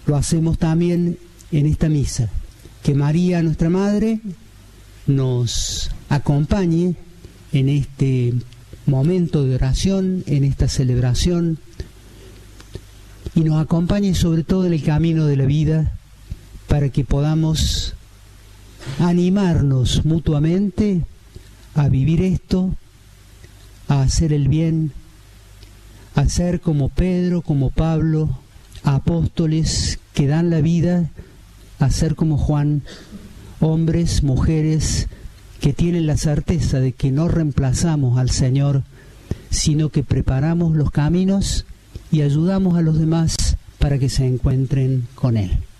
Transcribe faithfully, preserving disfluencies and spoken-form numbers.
lo hacemos también en esta misa. Que María, nuestra Madre, nos acompañe en este momento de oración, en esta celebración, y nos acompañe sobre todo en el camino de la vida, para que podamos animarnos mutuamente a vivir esto, a hacer el bien, a ser como Pedro, como Pablo, apóstoles que dan la vida, a ser como Juan, hombres, mujeres que tienen la certeza de que no reemplazamos al Señor, sino que preparamos los caminos y ayudamos a los demás para que se encuentren con Él.